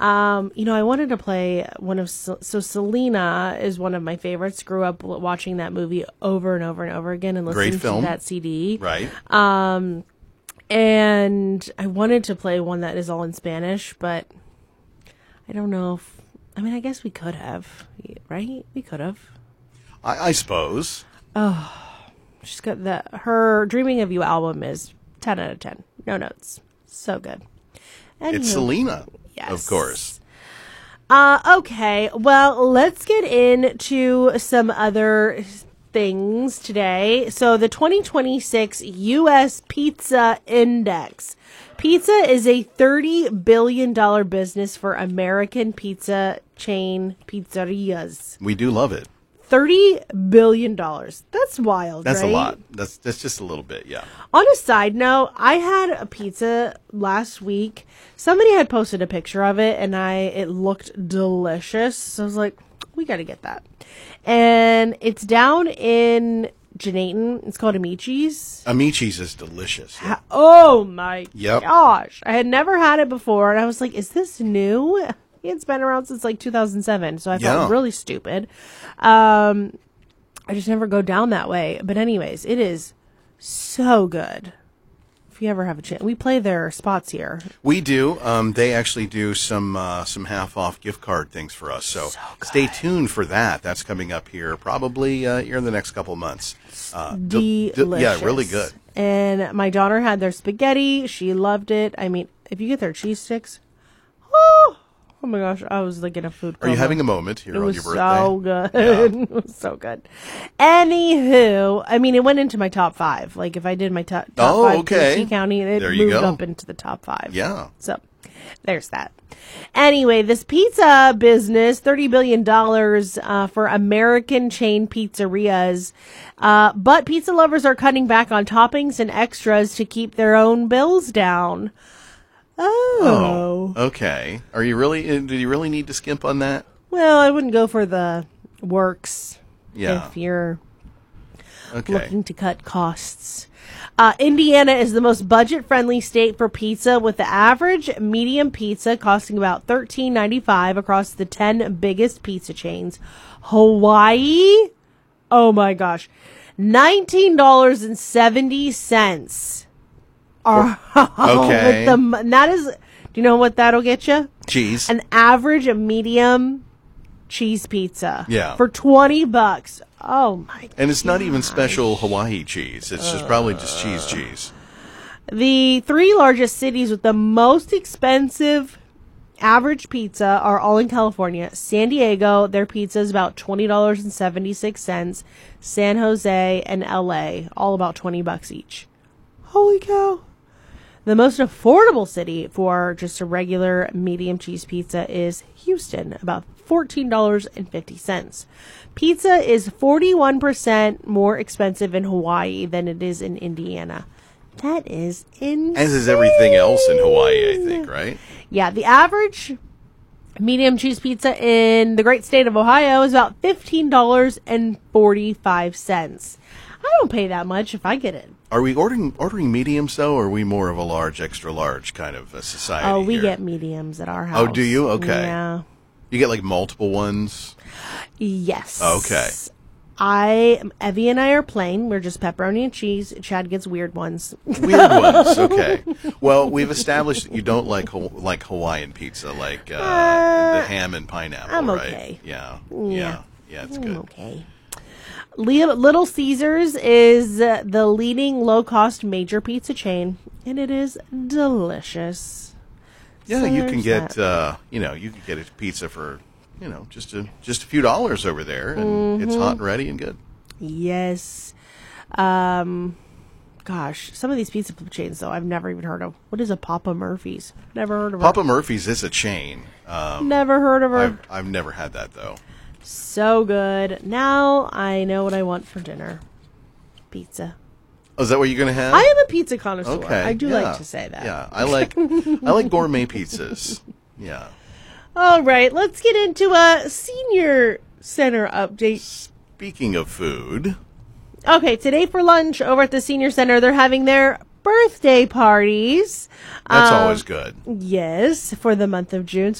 I wanted to play so Selena is one of my favorites. Grew up watching that movie over and over and over again and listening to that CD. Right. And I wanted to play one that is all in Spanish, but I don't know I guess we could have, right? We could have. I suppose. She's got her Dreaming of You album is 10 out of 10. No notes. So good. It's Selena. Yes. Of course. Okay. Well, let's get into some other things today. So the 2026 U.S. Pizza Index. Pizza is a $30 billion business for American pizza chain pizzerias. We do love it. $30 billion. That's wild, That's right? a lot. That's just a little bit, yeah. On a side note, I had a pizza last week. Somebody had posted a picture of it, and it looked delicious. So I was like, we got to get that. And it's down in Janaton. It's called Amici's. Amici's is delicious. Yeah. Oh, my Yep. gosh. I had never had it before, and I was like, is this new? It's been around since like 2007, so I felt really stupid. I just never go down that way. But anyways, it is so good. If you ever have a chance, we play their spots here. We do. They actually do some half off gift card things for us. So stay tuned for that. That's coming up here probably here in the next couple of months. Delicious. Yeah, really good. And my daughter had their spaghetti. She loved it. I mean, if you get their cheese sticks, oh my gosh, I was like in a food coma. Are you having a moment here on your birthday? So good. Yeah. It was so good. Anywho, I mean, it went into my top 5. Like, if I did my top 5 okay. PG County, it moved up into the top 5. Yeah. So, there's that. Anyway, this pizza business, $30 billion for American chain pizzerias. But pizza lovers are cutting back on toppings and extras to keep their own bills down. Oh. Okay. Do you really need to skimp on that? Well, I wouldn't go for the works if you're looking to cut costs. Indiana is the most budget-friendly state for pizza, with the average medium pizza costing about $13.95 across the 10 biggest pizza chains. Hawaii, oh my gosh, $19.70. Okay. That is, do you know what that'll get you? Cheese. An average medium cheese pizza. Yeah. For $20. Oh my god. And it's not even special Hawaii cheese. It's just probably just cheese. The 3 largest cities with the most expensive average pizza are all in California. San Diego, their pizza is about $20.76. San Jose and LA, all about $20 each. Holy cow. The most affordable city for just a regular medium cheese pizza is Houston, about $14.50. Pizza is 41% more expensive in Hawaii than it is in Indiana. That is insane. As is everything else in Hawaii, I think, right? Yeah, the average medium cheese pizza in the great state of Ohio is about $15.45. I don't pay that much if I get it. Are we ordering mediums, though, or are we more of a large, extra large kind of a society? Oh, we here? get mediums at our house. Oh, do you? Okay. Yeah. You get like multiple ones? Yes. Okay. Evie and I are plain. We're just pepperoni and cheese. Chad gets weird ones. Weird ones. Okay. Well, we've established that you don't like Hawaiian pizza, like the ham and pineapple, I'm right? okay. Yeah, it's I'm good. okay. Little Caesars is the leading low-cost major pizza chain, and it is delicious. Yeah, So you can there's get you can get a pizza for just a few dollars over there, and it's hot and ready and good. Yes. Gosh, some of these pizza chains, though, I've never even heard of. What is a Papa Murphy's? Never heard of her. Papa Murphy's is a chain. Never heard of her. I've never had that though. So good. Now I know what I want for dinner. Pizza. Oh, is that what you're gonna have? I am a pizza connoisseur. Okay, I do like to say that. Yeah, I like gourmet pizzas. Yeah. All right, let's get into a senior center update. Speaking of food. Okay, today for lunch over at the senior center, they're having their birthday parties. That's always good. Yes, for the month of June.